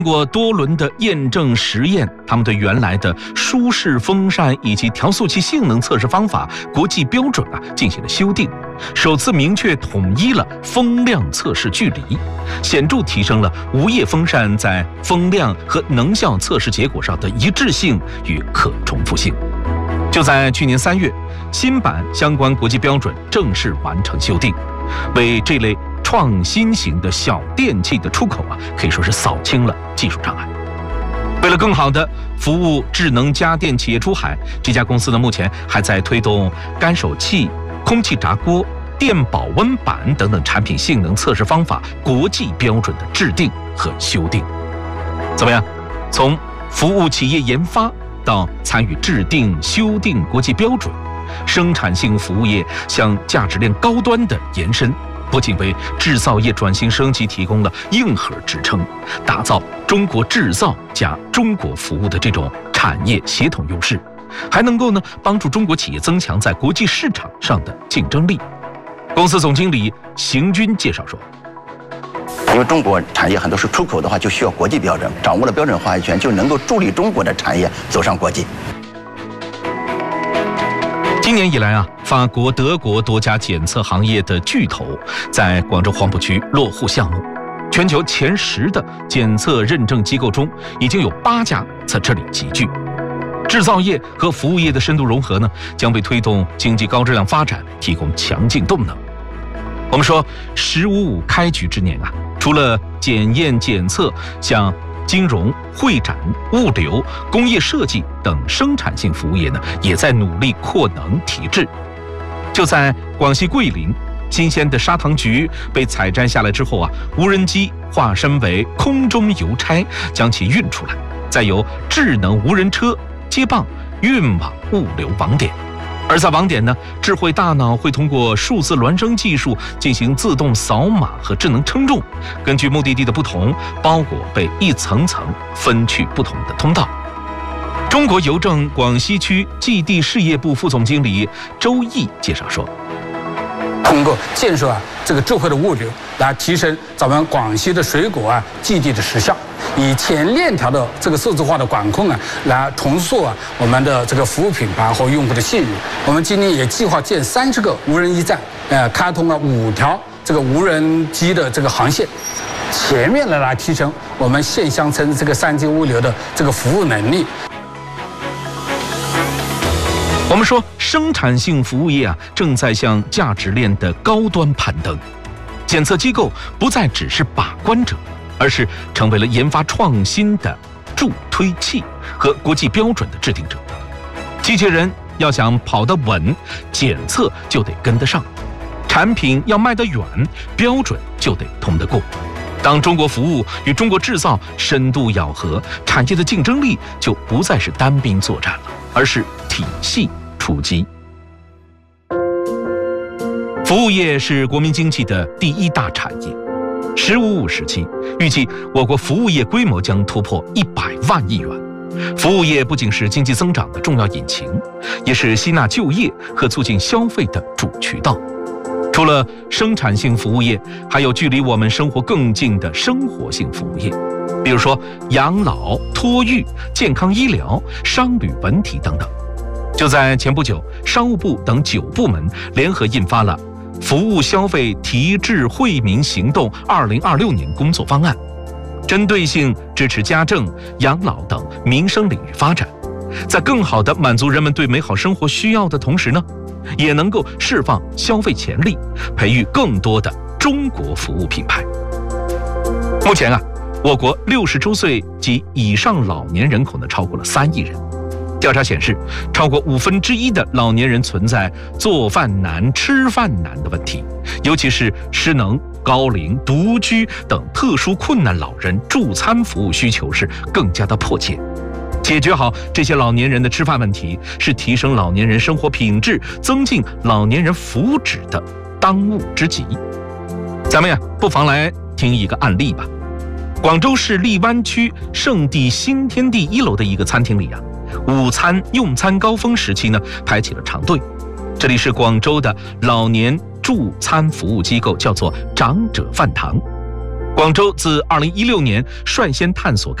通过多轮的验证实验，他们对原来的舒适风扇以及调速器性能测试方法国际标准进行了修订，首次明确统一了风量测试距离，显著提升了无叶风扇在风量和能效测试结果上的一致性与可重复性。就在去年3月，新版相关国际标准正式完成修订，为这类创新型的小电器的出口可以说是扫清了技术障碍。为了更好地服务智能家电企业出海，这家公司呢目前还在推动干手器、空气炸锅、电保温板等等产品性能测试方法国际标准的制定和修订。怎么样？从服务企业研发到参与制定、修订国际标准，生产性服务业向价值链高端的延伸，不仅为制造业转型升级提供了硬核支撑，打造中国制造加中国服务的这种产业协同优势，还能够帮助中国企业增强在国际市场上的竞争力。公司总经理邢军介绍说， 因为中国产业很多是出口的话，就需要国际标准，掌握了标准话语权，就能够助力中国的产业走上国际。 今年以来法国、德国多家检测行业的巨头在广州黄埔区落户项目，全球前10的检测认证机构中，已经有8家在这里集聚。制造业和服务业的深度融合将为推动经济高质量发展提供强劲动能。我们说“15+5”开局之年除了检验检测，像金融、会展、物流、工业设计等生产性服务业也在努力扩能提质。就在广西桂林，新鲜的砂糖橘被采摘下来之后无人机化身为空中邮差，将其运出来，再由智能无人车接棒运往物流网点。而在网点智慧大脑会通过数字孪生技术进行自动扫码和智能称重，根据目的地的不同，包裹被一层层分去不同的通道。中国邮政广西区寄递事业部副总经理周毅介绍说， 通过建设这个智慧的物流来提升咱们广西的水果寄递的时效，以前链条的这个数字化的管控来重塑我们的这个服务品牌和用户的信誉。我们今年也计划建30个无人驿站，开通了5条这个无人机的这个航线，全面的来提升我们县乡村这个3G物流的这个服务能力。 我们说生产性服务业正在向价值链的高端攀登，检测机构不再只是把关者，而是成为了研发创新的助推器和国际标准的制定者。机器人要想跑得稳，检测就得跟得上；产品要卖得远，标准就得通得过。当中国服务与中国制造深度咬合，产业的竞争力就不再是单兵作战了，而是体系出击。服务业是国民经济的第1大产业，“15+5”时期，预计我国服务业规模将突破100万亿元。服务业不仅是经济增长的重要引擎，也是吸纳就业和促进消费的主渠道。除了生产性服务业，还有距离我们生活更近的生活性服务业，比如说养老、托育、健康医疗、商旅文体等等。就在前不久，商务部等9部门联合印发了《服务消费提质惠民行动2026年工作方案》，针对性支持家政、养老等民生领域发展，在更好地满足人们对美好生活需要的同时也能够释放消费潜力，培育更多的中国服务品牌。目前我国60周岁及以上老年人口超过了3亿人。调查显示，超过1/5的老年人存在做饭难、吃饭难的问题，尤其是失能、高龄、独居等特殊困难老人助餐服务需求是更加的迫切。解决好这些老年人的吃饭问题，是提升老年人生活品质、增进老年人福祉的当务之急。咱们不妨来听一个案例吧。广州市荔湾区圣地新天地1楼的一个餐厅里午餐用餐高峰时期排起了长队。这里是广州的老年助餐服务机构，叫做长者饭堂。 广州自2016年率先探索